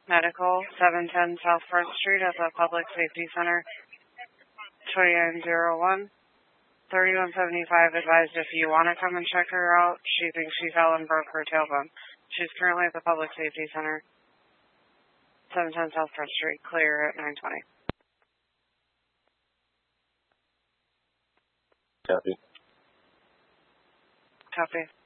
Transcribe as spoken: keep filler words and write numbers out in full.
Medical, seven ten South Front Street at the Public Safety Center, twenty-nine oh one. thirty-one seventy-five advised if you want to come and check her out, she thinks she fell and broke her tailbone. She's currently at the Public Safety Center, seven ten South Front Street, clear at nine twenty. Copy. Copy.